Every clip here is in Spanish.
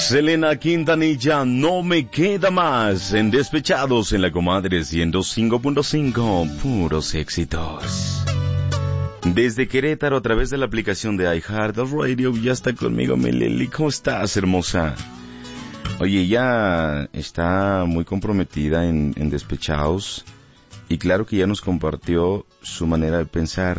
Selena Quintanilla, no me queda más. En Despechados en la Comadre 105.5, puros éxitos. Desde Querétaro, a través de la aplicación de iHeartRadio, ya está conmigo Meleli. ¿Cómo estás, hermosa? Oye, ella está muy comprometida en Despechados y claro que ya nos compartió su manera de pensar.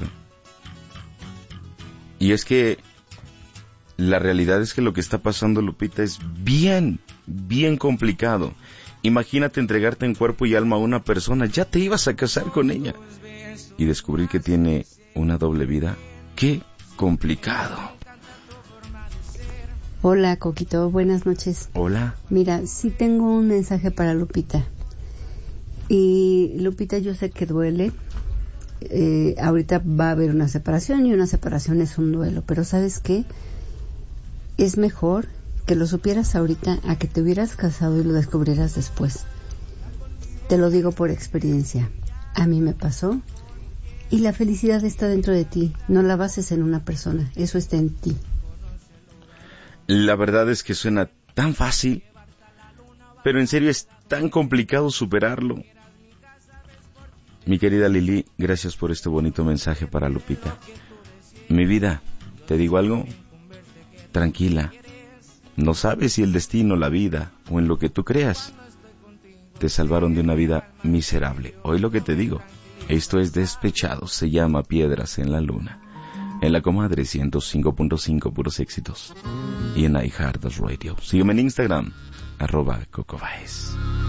Y es que la realidad es que lo que está pasando, Lupita, es bien complicado. Imagínate entregarte en cuerpo y alma a una persona, ya te ibas a casar con ella y descubrir que tiene una doble vida. ¡Qué complicado! Hola, Coquito, buenas noches. Hola. Mira, sí tengo un mensaje para Lupita. Y Lupita, yo sé que duele. Ahorita va a haber una separación y una separación es un duelo, pero ¿sabes qué? Es mejor que lo supieras ahorita a que te hubieras casado y lo descubrieras después. Te lo digo por experiencia. A mí me pasó y la felicidad está dentro de ti. No la bases en una persona, eso está en ti. La verdad es que suena tan fácil, pero en serio es tan complicado superarlo. Mi querida Lili, gracias por este bonito mensaje para Lupita. Mi vida, ¿te digo algo? Tranquila, no sabes si el destino, la vida o en lo que tú creas te salvaron de una vida miserable. Hoy lo que te digo, esto es Despechados, se llama Piedras en la Luna, en la Comadre 105.5, puros éxitos, y en iHeartRadio. Sígueme en Instagram, @CocoBaez.